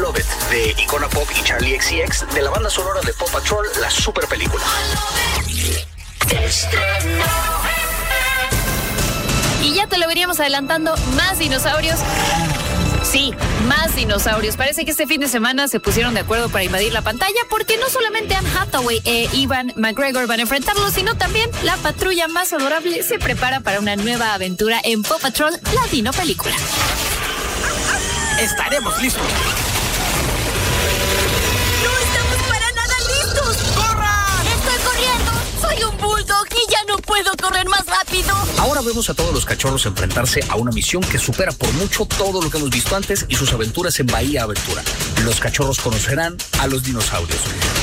Love It de Icona Pop y Charlie XCX de la banda sonora de Paw Patrol, la super película. Y ya te lo veníamos adelantando, más dinosaurios. Sí, más dinosaurios. Parece que este fin de semana se pusieron de acuerdo para invadir la pantalla porque no solamente Anne Hathaway e Ewan McGregor van a enfrentarlos, sino también la patrulla más adorable se prepara para una nueva aventura en Paw Patrol, la Dino película. Estaremos listos. ¡No estamos para nada listos! ¡Corran! ¡Estoy corriendo! ¡Soy un bulldog y ya no puedo correr más rápido! Ahora vemos a todos los cachorros enfrentarse a una misión que supera por mucho todo lo que hemos visto antes y sus aventuras en Bahía Aventura. Los cachorros conocerán a los dinosaurios.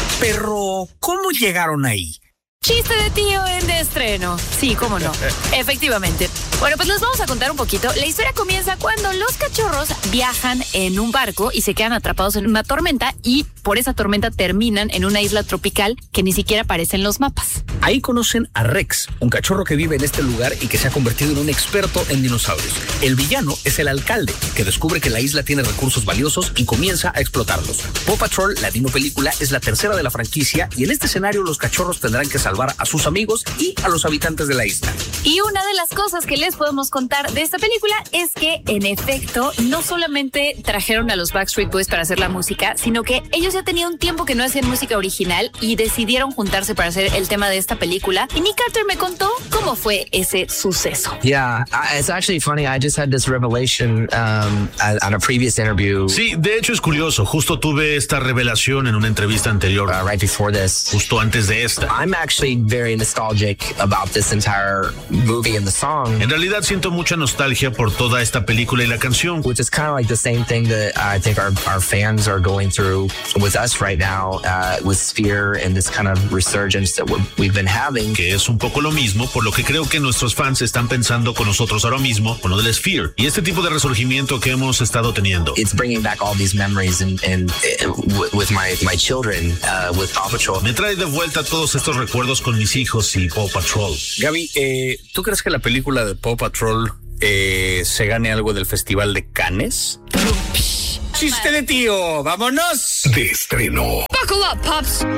Pero, ¿cómo llegaron ahí? Chiste de tío en de estreno. Sí, cómo no. Efectivamente. Bueno, pues les vamos a contar un poquito. La historia comienza cuando los cachorros viajan en un barco y se quedan atrapados en una tormenta y por esa tormenta terminan en una isla tropical que ni siquiera aparece en los mapas. Ahí conocen a Rex, un cachorro que vive en este lugar y que se ha convertido en un experto en dinosaurios. El villano es el alcalde, que descubre que la isla tiene recursos valiosos y comienza a explotarlos. Paw Patrol, la Dino película, es la tercera de la franquicia y en este escenario los cachorros tendrán que salvar a sus amigos y a los habitantes de la isla. Y una de las cosas que les podemos contar de esta película es que, en efecto, no solamente trajeron a los Backstreet Boys para hacer la música, sino que ellos ya tenían un tiempo que no hacían música original y decidieron juntarse para hacer el tema de esta película. Y Nick Carter me contó cómo fue ese suceso. Yeah, it's actually funny. I just had this revelation on a previous interview. Sí, de hecho es curioso. Justo tuve esta revelación en una entrevista anterior. Right before this. Justo antes de esta. I'm actually very nostalgic about this entire movie and the song. En realidad siento mucha nostalgia por toda esta película y la canción. Which is kind of like the same thing that I think our fans are going through with us right now, with Sphere and this kind of resurgence that we've been having. Que es un poco lo mismo, por lo que creo que nuestros fans están pensando con nosotros ahora mismo, con lo del Sphere y este tipo de resurgimiento que hemos estado teniendo. It's bringing back all these memories and with my children, with Paw Patrol. Me trae de vuelta todos estos recuerdos con mis hijos y Paw Patrol. Gaby, ¿tú crees que la película de Paw Patrol se gane algo del Festival de Cannes? ¡Chiste de tío! ¡Vámonos! De estreno. Buckle up, pups.